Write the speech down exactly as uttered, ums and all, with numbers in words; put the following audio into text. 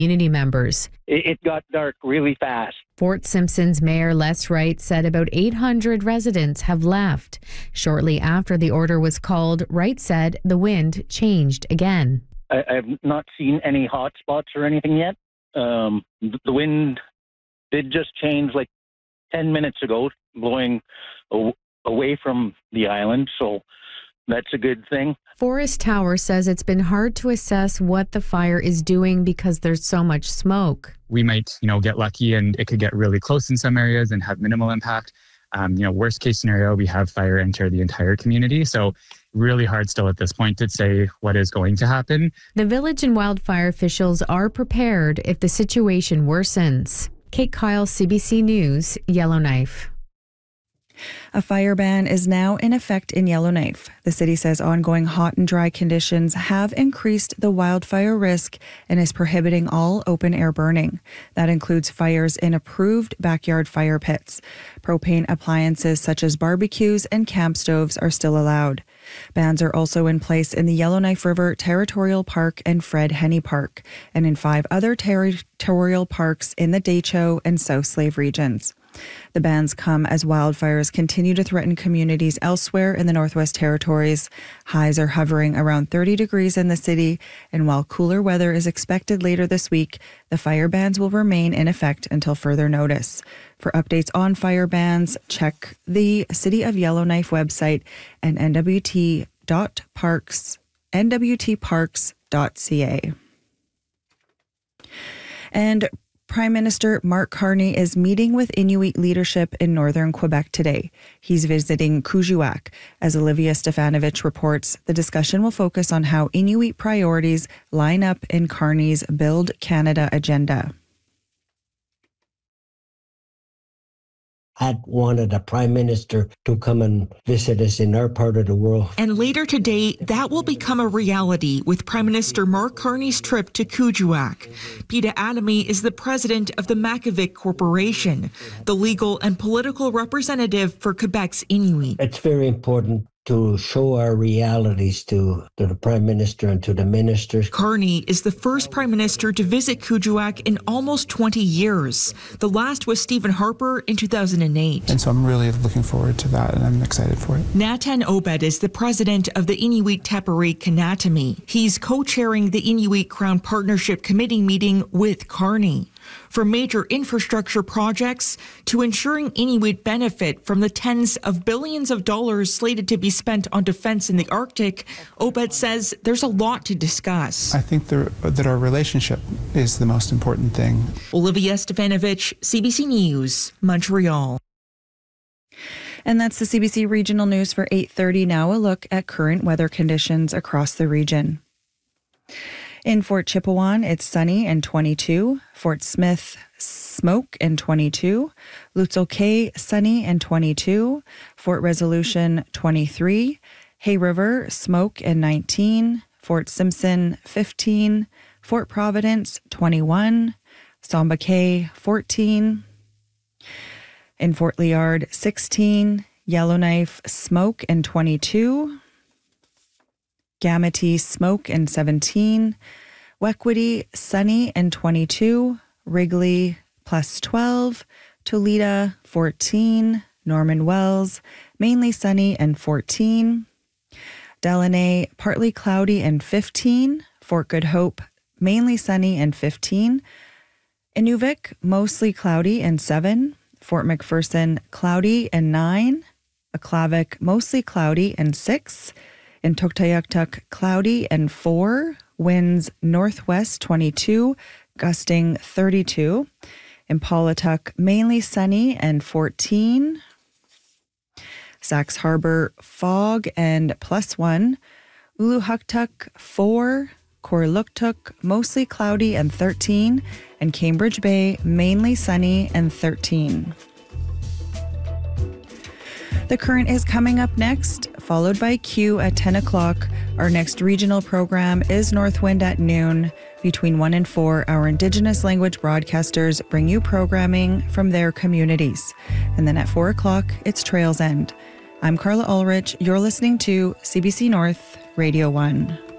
community members. It, it got dark really fast. Fort Simpson's Mayor Les Wright said about eight hundred residents have left. Shortly after the order was called, Wright said the wind changed again. I, I've not seen any hot spots or anything yet. Um, the wind did just change like ten minutes ago, blowing a- away from the island, so that's a good thing. Forest Tower says it's been hard to assess what the fire is doing because there's so much smoke. We might, you know, get lucky and it could get really close in some areas and have minimal impact. Um, you know, worst case scenario, we have fire enter the entire community. So really hard still at this point to say what is going to happen. The village and wildfire officials are prepared if the situation worsens. Kate Kyle, C B C News, Yellowknife. A fire ban is now in effect in Yellowknife. The city says ongoing hot and dry conditions have increased the wildfire risk and is prohibiting all open-air burning. That includes fires in approved backyard fire pits. Propane appliances such as barbecues and camp stoves are still allowed. Bans are also in place in the Yellowknife River Territorial Park and Fred Henney Park, and in five other territorial parks in the Decho and South Slave regions. The bans come as wildfires continue to threaten communities elsewhere in the Northwest Territories. Highs are hovering around thirty degrees in the city, and while cooler weather is expected later this week, the fire bans will remain in effect until further notice. For updates on fire bans, check the City of Yellowknife website and N W T dot parks, N W T parks dot C A. And Prime Minister Mark Carney is meeting with Inuit leadership in northern Quebec today. He's visiting Kuujjuaq. As Olivia Stefanovich reports, the discussion will focus on how Inuit priorities line up in Carney's Build Canada agenda. Had wanted a prime minister to come and visit us in our part of the world. And later today, that will become a reality with Prime Minister Mark Carney's trip to Kuujjuaq. Peter Adamy is the president of the Makivik Corporation, the legal and political representative for Quebec's Inuit. It's very important to show our realities to, to the Prime Minister and to the ministers. Carney is the first Prime Minister to visit Kuujjuaq in almost twenty years. The last was Stephen Harper in two thousand eight. And so I'm really looking forward to that, and I'm excited for it. Natan Obed is the president of the Inuit Tapiriit Kanatami. He's co-chairing the Inuit Crown Partnership Committee meeting with Carney. From major infrastructure projects to ensuring Inuit benefit from the tens of billions of dollars slated to be spent on defense in the Arctic, Obed says there's a lot to discuss. I think the, that our relationship is the most important thing. Olivia Stefanovich, C B C News, Montreal. And that's the C B C Regional News for eight thirty. Now a look at current weather conditions across the region. In Fort Chipewyan, it's sunny and twenty-two. Fort Smith, smoke and twenty-two. Lutzel Cay, sunny and twenty-two. Fort Resolution, twenty-three. Hay River, smoke and nineteen. Fort Simpson, fifteen. Fort Providence, twenty-one. Samba Cay, fourteen. In Fort Liard, sixteen. Yellowknife, smoke and twenty-two. Gamity, smoke and seventeen. Wequity, sunny and twenty-two. Wrigley, plus twelve. Toledo, fourteen. Norman Wells, mainly sunny and fourteen. Delaney, partly cloudy and fifteen. Fort Good Hope, mainly sunny and fifteen. Inuvik, mostly cloudy and seven. Fort McPherson, cloudy and nine. Aklavik, mostly cloudy and six. In Tuktoyaktuk, cloudy and four. Winds northwest twenty-two, gusting thirty-two. In Paulatuk, mainly sunny and fourteen. Sax Harbor, fog and plus one. Uluhuktuk, four. Korluktuk, mostly cloudy and thirteen. And Cambridge Bay, mainly sunny and thirteen. The Current is coming up next, followed by Q at ten o'clock. Our next regional program is Northwind at noon. Between one and four, our Indigenous language broadcasters bring you programming from their communities. And then at four o'clock, it's Trails End. I'm Carla Ulrich. You're listening to C B C North Radio one.